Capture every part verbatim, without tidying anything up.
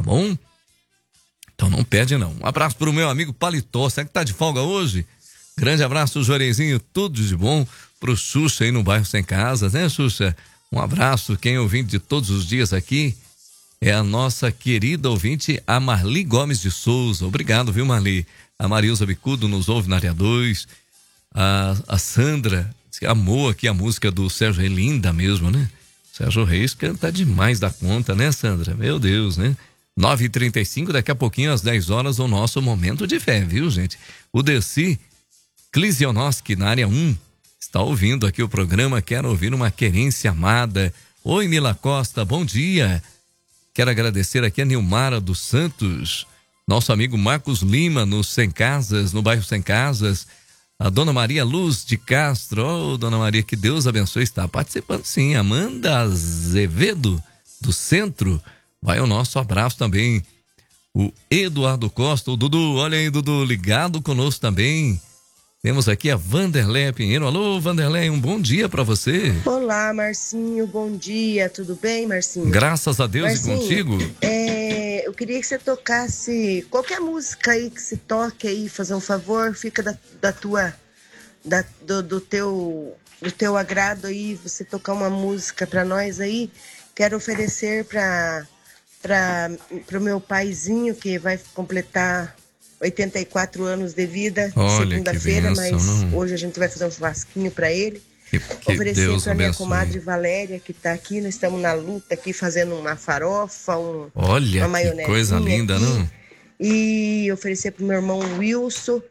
bom? Então não perde não. Um abraço pro meu amigo Paletó, será que tá de folga hoje? Grande abraço, Juarenzinho, tudo de bom pro Xuxa aí no bairro Sem Casas, né, Xuxa? Um abraço, quem é ouvinte de todos os dias aqui é a nossa querida ouvinte, a Marli Gomes de Souza. Obrigado, viu, Marli? A Marilza Bicudo nos ouve na área dois. A, a Sandra amou aqui a música do Sérgio Reis, linda mesmo, né? Sérgio Reis canta demais da conta, né, Sandra? Meu Deus, né? nove e trinta e cinco, daqui a pouquinho, às dez horas, o nosso momento de fé, viu, gente? O Dercy Klisionoski, na área um, está ouvindo aqui o programa, quer ouvir uma querência amada. Oi, Mila Costa, bom dia. Quero agradecer aqui a Nilmara dos Santos, nosso amigo Marcos Lima, no Sem Casas, no bairro Sem Casas, a Dona Maria Luz de Castro. Ô, oh, Dona Maria, que Deus abençoe, está participando sim. Amanda Azevedo, do Centro, vai o nosso abraço também. O Eduardo Costa, o Dudu, olha aí, Dudu, ligado conosco também. Temos aqui a Vanderlei Pinheiro. Alô, Vanderlei, um bom dia para você. Olá, Marcinho, bom dia, tudo bem, Marcinho? Graças a Deus. Marcinho, e contigo? É, eu queria que você tocasse qualquer música aí que se toque aí, fazer um favor, fica da, da tua, da, do, do, teu, do teu agrado aí, você tocar uma música para nós aí. Quero oferecer para para o meu paizinho, que vai completar oitenta e quatro anos de vida, segunda-feira, mas não... hoje a gente vai fazer um churrasquinho para ele. Que, que oferecer para minha comadre Valéria, que está aqui, nós estamos na luta aqui, fazendo uma farofa, um, Olha, uma maionese. Coisa linda, aqui. Não? E oferecer para o meu irmão Wilson,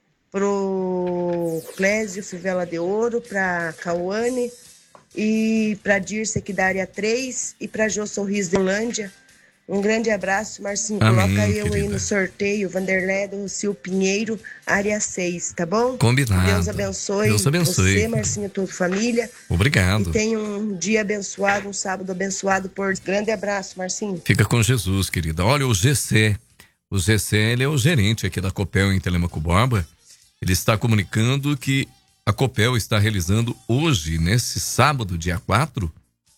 pro Clésio Fivela de Ouro, para Cauane, e para Dirce aqui da área três, e para Jô Sorriso de Holândia. Um grande abraço, Marcinho. Amém, coloca eu querida. aí no sorteio, Vanderlei do Sil Pinheiro, área seis, tá bom? Combinado. Deus abençoe, Deus abençoe você, Marcinho, toda a família. Obrigado. E tenha um dia abençoado, um sábado abençoado por... Grande abraço, Marcinho. Fica com Jesus, querida. Olha, o G C, o G C, ele é o gerente aqui da Copel em Telemaco Borba. Ele está comunicando que a Copel está realizando hoje, nesse sábado, dia quatro,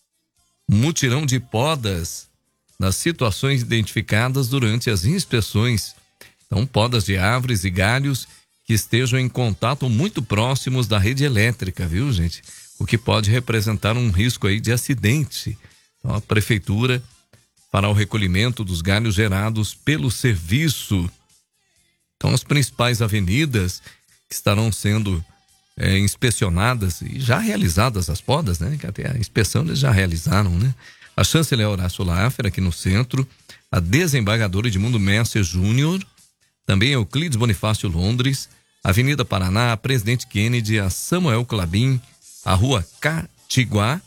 mutirão de podas nas situações identificadas durante as inspeções. Então, podas de árvores e galhos que estejam em contato muito próximos da rede elétrica, viu, gente? O que pode representar um risco aí de acidente. Então, a prefeitura fará o recolhimento dos galhos gerados pelo serviço. Então, as principais avenidas que estarão sendo é, inspecionadas e já realizadas as podas, né? Que até a inspeção eles já realizaram, né? A chanceler Horácio Laffer, aqui no centro, a desembargadora Edmundo Messer Júnior, também Euclides Bonifácio Londres, Avenida Paraná, a Presidente Kennedy, a Samuel Clabin, a Rua Catiguá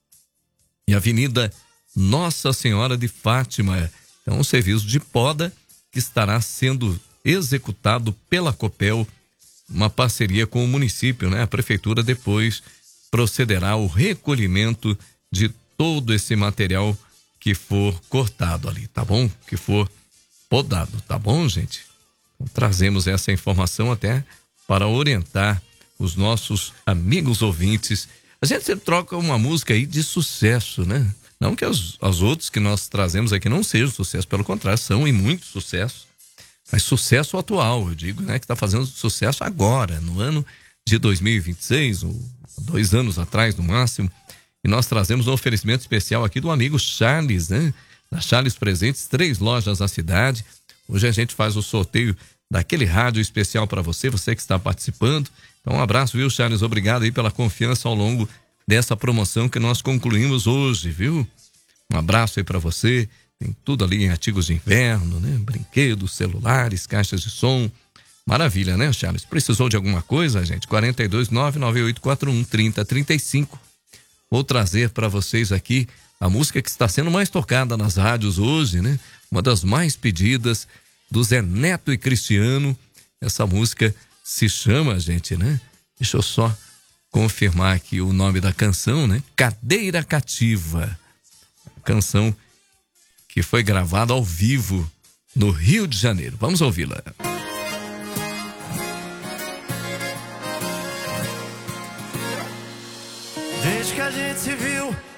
e a Avenida Nossa Senhora de Fátima. Então, um serviço de poda que estará sendo executado pela Copel, uma parceria com o município, né? A prefeitura depois procederá ao recolhimento de todo esse material que for cortado ali, tá bom? Que for podado, tá bom, gente? Então, trazemos essa informação até para orientar os nossos amigos ouvintes. A gente sempre troca uma música aí de sucesso, né? Não que as, as outras que nós trazemos aqui não sejam sucesso, pelo contrário, são e muito sucesso. Mas sucesso atual, eu digo, né? Que está fazendo sucesso agora, no ano de dois mil e vinte e seis, ou dois anos atrás, no máximo. E nós trazemos um oferecimento especial aqui do amigo Charles, né? Da Charles Presentes, três lojas na cidade. Hoje a gente faz o sorteio daquele rádio especial para você, você que está participando. Então um abraço, viu, Charles? Obrigado aí pela confiança ao longo dessa promoção que nós concluímos hoje, viu? Um abraço aí para você. Tem tudo ali em artigos de inverno, né? Brinquedos, celulares, caixas de som. Maravilha, né, Charles? Precisou de alguma coisa, gente? quarenta e dois, nove nove oito quatro um, trinta, trinta e cinco. Vou trazer para vocês aqui a música que está sendo mais tocada nas rádios hoje, né? Uma das mais pedidas, do Zé Neto e Cristiano. Essa música se chama, gente, né? Deixa eu só confirmar aqui o nome da canção, né? Cadeira Cativa. Canção que foi gravada ao vivo no Rio de Janeiro. Vamos ouvi-la. Desde que a gente se viu,